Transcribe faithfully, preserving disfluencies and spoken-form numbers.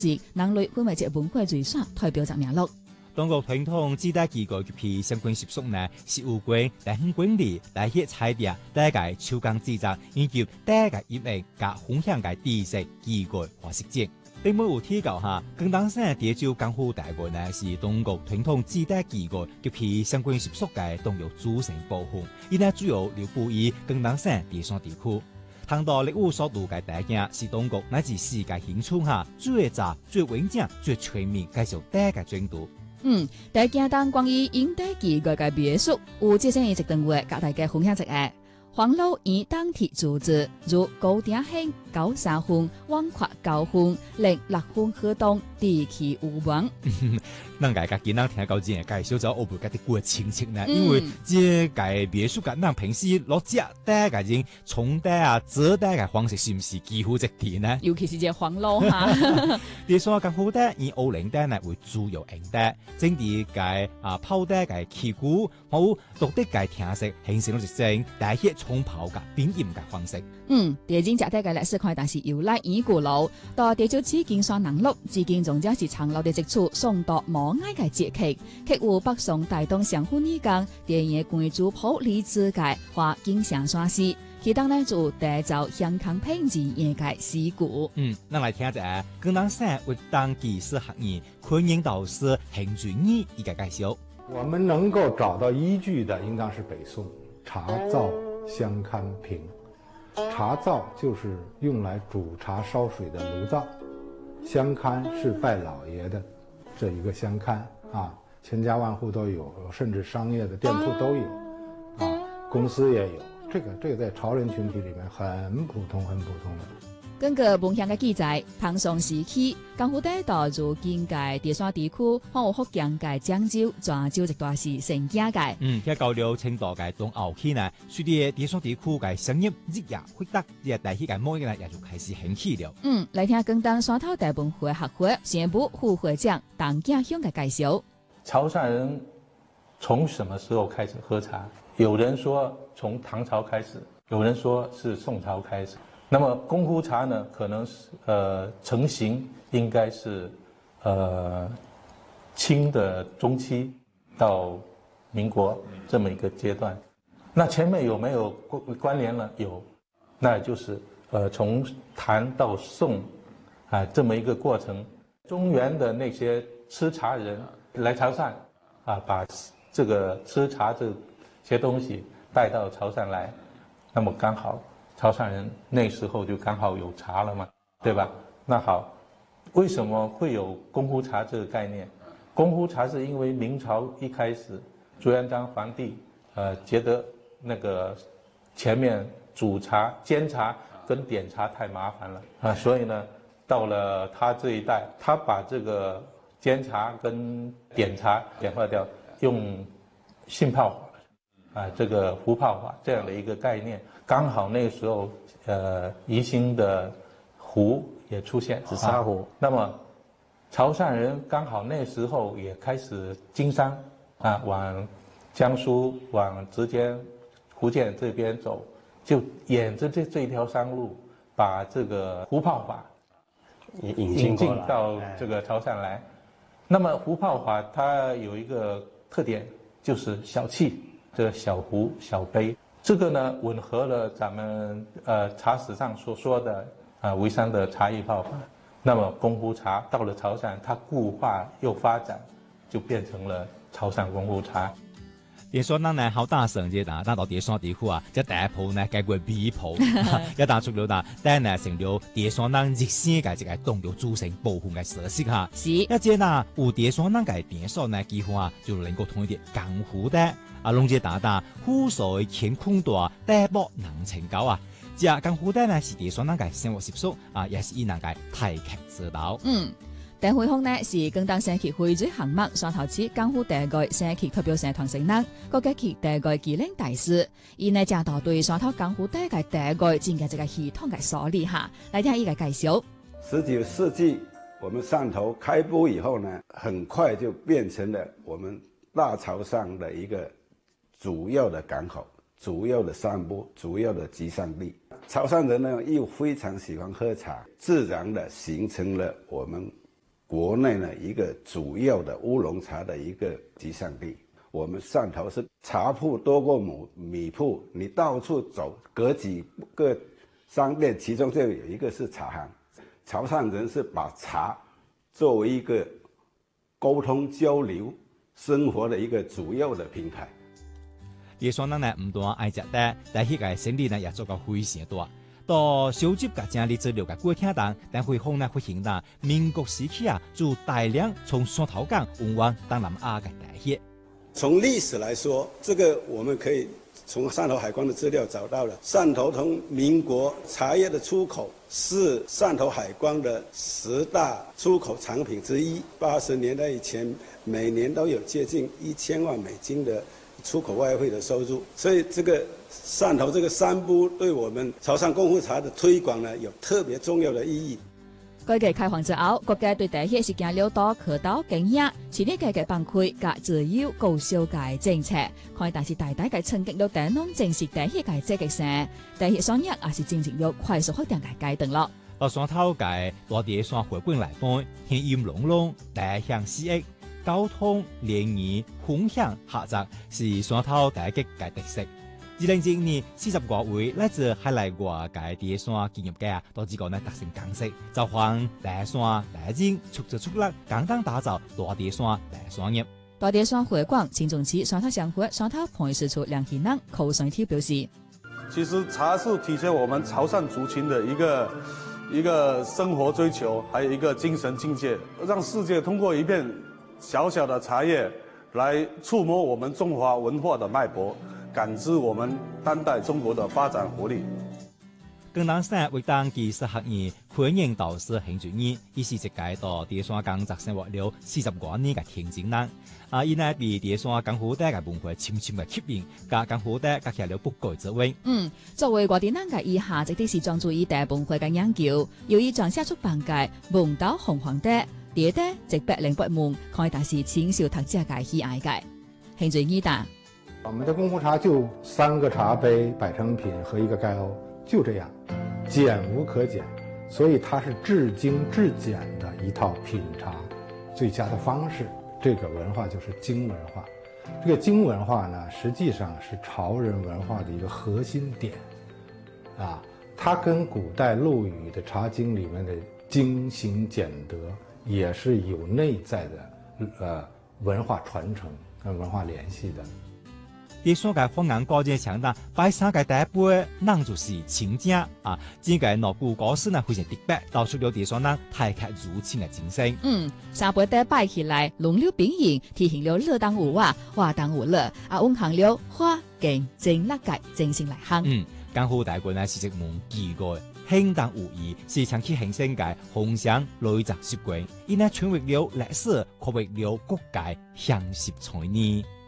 是人類分為一文化遺產代表作名錄。 中國傳統時代機構及其相關習俗呢，是有關大漢管理、大協彩電、大家手工製作，以及大家一名加分享嘅知識、機構和實踐。並冇有提到哈，廣東省地州江湖大會呢，是中國傳統時代機構及其相關習俗嘅重要組成部分。伊呢主要流布於廣東省第三地區。唐代歷武所讀嘅大鏡是中國乃至世界興趣下最早、最完整、最全面介紹大家專讀。 嗯，大鏡當關於現代機構嘅描述，有這些一段話，甲大家分享一下。黃老以當題組織，如高鼎興、高三分、王闊高分、歷六分河東、地氣無望。 咱大家今仔聽到這個介紹咗，我會覺得過清晰呢， 嗯、 因為這個描述嘅咱平時攞只大家人從大啊、做大嘅方式，是唔是幾乎一致呢？ 尤其是這黃老哈。 第三個好大以奧靈大呢為主要用大，整啲嘅啊泡大嘅氣鼓，好獨特嘅聽色，形成咗一種大氣沖泡嘅變音嘅方式。 嗯，第二隻大嘅歷史看，但是由來已古老，到地州紫荊山南麓，紫荊仲將是長老的籍處，送到無礙嘅節氣，客戶北宋大東相互二江，電野關注普理之界，或經常山市，其當呢就地州香港平治業界事故。 嗯，咱來聽一下廣東省活動技術學院昆英導師邢俊義一個介紹。 我們能夠找到依據的，應當是北宋茶灶香堪瓶。茶灶就是用來煮茶燒水的爐灶，香堪是拜老爺的這一個香堪啊，千家萬戶都有，甚至商業的店鋪都有，啊，公司也有。這個這個在潮人群體裡面很普通，很普通的。 根據文獻嘅記載，唐宋時期，江湖地道如今嘅第三地區，還有福建嘅漳州、泉州，亦都是盛景嘅。 嗯，喺交流青島嘅東澳區呢，隨住第三地區嘅商業日益發達，呢大起嘅貿易呢也就開始興起了。 嗯，來聽廣東山頭大文會學會宣部副會長鄧家香嘅介紹。 潮汕人從什麼時候開始喝茶？有人說從唐朝開始，有人說是宋朝開始。那麼功夫茶呢，可能是呃成型應該是呃清的中期到民國這麼一個階段。那前面有沒有關關聯呢？有，那就是呃從唐到宋啊這麼一個過程。中原的那些吃茶人來潮汕啊，把這個吃茶這些東西帶到潮汕來，那麼剛好。潮汕人那時候就剛好有茶了嘛，對吧？那好，為什麼會有功夫茶這個概念？功夫茶是因為明朝一開始，朱元璋皇帝，呃，覺得那個前面煮茶、煎茶跟點茶太麻煩了啊，所以呢，到了他這一代，他把這個煎茶跟點茶簡化掉，用浸泡法，啊，這個壺泡法這樣的一個概念。剛好那個時候，呃，宜興的壺也出現紫砂壺。那麼，潮汕人剛好那時候也開始經商，啊，往江蘇、往直接福建這邊走，就沿着這這一條商路，把這個壺泡法引進到這個潮汕來。那麼壺泡法它有一個特點，就是小氣，這個小壺、小杯。這個呢，吻合了咱們呃茶史上所說的啊沩山的茶藝泡法。那麼功夫茶到了潮汕，它固化又發展，就變成了潮汕功夫茶。 第三呢，好大成績啦，但到第三地區啊，即第一鋪呢，改為尾鋪，一旦出了啦，但呢成了第三人熱線嘅一個重要組成部分嘅設施哈。 是， 一隻呢有第三人嘅電商呢，幾乎啊就能夠同一啲江湖的。啊，龍姐大大湖水乾坤大，大波能成高啊！只江湖的呢是第三人嘅生活習俗啊，也是以人嘅太極之道。 嗯，第會空呢是廣東省旗會主項目上頭次江湖第一個省旗代表社團成員，國家旗第一個紀念大使，而呢正道對上頭江湖第一個第一個建嘅這個系統嘅梳理下，來聽一個介紹。 十九世紀我們汕頭開埠以後呢，很快就變成了我們大潮汕的一個主要的港口、主要的商埠、主要的集散地。潮汕人呢又非常喜歡喝茶，自然的形成了我們国内呢一个主要的乌龙茶的一个集散地。我们汕头是茶铺多过米米铺，你到处走，隔几个商店，其中就有一个是茶行。潮汕人是把茶作为一个沟通交流生活的一个主要的平台。 地方人呢唔但愛食茶，但迄個生意呢也做到非常大。到收集甲整理資料嘅過程當，但會方呢發現啦，民國時期啊，就大量從汕頭港運往東南亞嘅茶葉。 從歷史來說，這個我們可以從汕頭海關的資料找到了。汕頭同民國茶葉的出口是汕頭海關的十大出口產品之一。八十年代以前，每年都有接近一千萬美金的出口外匯的收入。所以，這個汕頭這個三不對我們潮汕功夫茶的推廣呢，有特別重要的意義。 改革開放之後，國家對茶葉是行了多可到經驗，前年改革放開甲自由高消嘅政策，看但是大大嘅衝擊了茶農正式茶葉嘅積極性，茶葉商業也是進行咗快速發展嘅階段咯。 到汕頭嘅大地山回歸來講，現陰隆隆，大鄉四溢，交通聯誼分享合作是汕頭茶葉嘅特色。二零一五年，四十多位來自海內外嘅地山建業家都只講呢達成共識，就向大山大人促進促力，共同打造大地山大商業。 大地山會館前總期汕頭商會汕頭培事處梁慶能寇上天表示， 其實茶是體現我們潮汕族群的一個一個生活追求，還有一個精神境界，讓世界通過一片小小的茶葉來觸摸我們中華文化的脈搏，感知我們當代中國的發展活力。 廣東省為當技術學院歡迎導師興俊義，伊是一屆到地山工作生活了四十多年嘅田井人。啊，伊呢被地山功夫茶嘅文化深深嘅吸引，甲功夫茶結下了不改之緣。嗯， 作為我哋人嘅以下一啲是專注於茶文化嘅研究，由於撰寫出版嘅《門島紅黃茶》，茶茶直白零八門，看但是淺小讀者嘅喜愛嘅。興俊義答。 我們的功夫茶就三個茶杯擺成品和一個蓋甌，就這樣，簡無可簡，所以它是至精至簡的一套品茶最佳的方式。這個文化就是精文化，這個精文化呢，實際上是潮人文化的一個核心點，啊，它跟古代陸羽的《茶經》裡面的精行儉德也是有內在的，呃，文化傳承跟文化聯繫的。 地山嘅方言高見強大，擺三個茶杯，人就是清正啊！整個內部故事呢非常特別，道出了地山人泰客如情嘅精神。 嗯，三杯茶擺起來，龍流並盈，體現了樂當有話，話當有樂，啊，運行了花勁正力界，精神來行。 嗯，功夫茶館呢是一門奇怪，輕當有義，是長期興盛嘅紅香內雜習慣，因呢傳為了歷史，卻為了國家享食才呢。